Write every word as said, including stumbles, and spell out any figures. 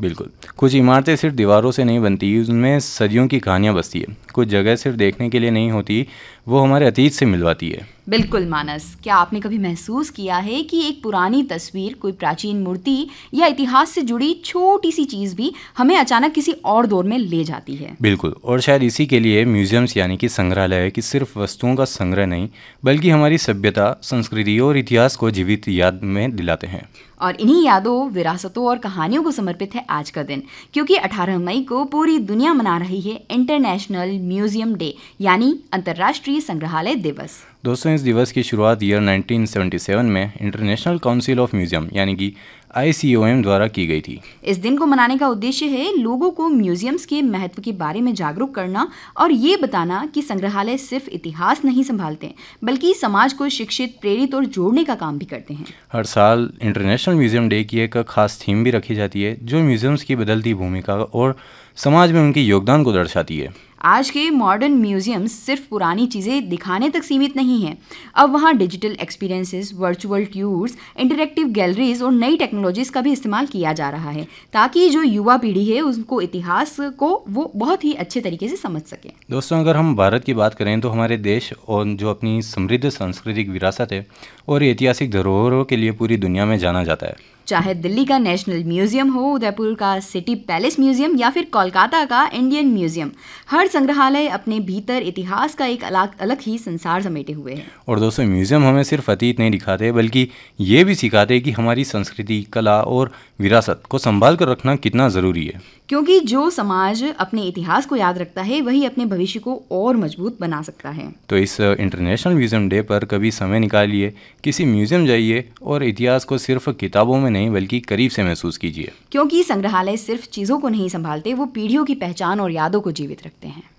बिल्कुल, कुछ इमारतें सिर्फ दीवारों से नहीं बनती, उनमें सदियों की कहानियाँ बसती है। कुछ जगह सिर्फ देखने के लिए नहीं होती, वो हमारे अतीत से मिलवाती है। बिल्कुल मानस, क्या आपने कभी महसूस किया है कि एक पुरानी तस्वीर, कोई प्राचीन मूर्ति या इतिहास से जुड़ी छोटी सी चीज़ भी हमें अचानक किसी और दौर में ले जाती है? बिल्कुल, और शायद इसी के लिए म्यूजियम्स यानी कि संग्रहालय कि सिर्फ वस्तुओं का संग्रह नहीं, बल्कि हमारी सभ्यता, संस्कृति और इतिहास को जीवित याद में दिलाते हैं। और इन्हीं यादों, विरासतों और कहानियों को समर्पित है आज का दिन, क्योंकि अठारह मई को पूरी दुनिया मना रही है इंटरनेशनल म्यूजियम डे, यानी अंतर्राष्ट्रीय संग्रहालय दिवस। दोस्तों, इस दिवस की शुरुआत ईयर नाइनटीन सेवेंटी सेवन में इंटरनेशनल काउंसिल ऑफ म्यूजियम यानी कि आई सी ओ एम द्वारा की गई थी। इस दिन को मनाने का उद्देश्य है लोगों को म्यूजियम्स के महत्व के बारे में जागरूक करना और ये बताना कि संग्रहालय सिर्फ इतिहास नहीं संभालते, बल्कि समाज को शिक्षित, प्रेरित और जोड़ने का काम भी करते हैं। हर साल इंटरनेशनल म्यूजियम डे की एक खास थीम भी रखी जाती है, जो म्यूजियम्स की बदलती भूमिका और समाज में उनके योगदान को दर्शाती है। आज के मॉडर्न म्यूजियम्स सिर्फ पुरानी चीज़ें दिखाने तक सीमित नहीं हैं। अब वहाँ digital experiences, virtual tours, interactive galleries और नई टेक्नोलॉजीज का भी इस्तेमाल किया जा रहा है, ताकि जो युवा पीढ़ी है उनको इतिहास को वो बहुत ही अच्छे तरीके से समझ सके। दोस्तों, अगर हम भारत की बात करें तो हमारे देश और जो अपनी समृद्ध सांस्कृतिक विरासत है और ऐतिहासिक धरोहरों के लिए पूरी दुनिया में जाना जाता है। चाहे दिल्ली का नेशनल म्यूजियम हो, उदयपुर का सिटी पैलेस म्यूजियम या फिर कोलकाता का इंडियन म्यूजियम, हर संग्रहालय अपने भीतर इतिहास का एक अलग अलग ही संसार समेटे हुए हैं। और दोस्तों, म्यूजियम हमें सिर्फ अतीत नहीं दिखाते, बल्कि ये भी सिखाते कि हमारी संस्कृति, कला और विरासत को संभाल कर रखना कितना ज़रूरी है। क्योंकि जो समाज अपने इतिहास को याद रखता है, वही अपने भविष्य को और मजबूत बना सकता है। तो इस इंटरनेशनल म्यूजियम डे पर कभी समय निकालिए, किसी म्यूजियम जाइए और इतिहास को सिर्फ किताबों में नहीं बल्कि करीब से महसूस कीजिए। क्योंकि संग्रहालय सिर्फ चीज़ों को नहीं संभालते, वो पीढ़ियों की पहचान और यादों को जीवित रखते हैं।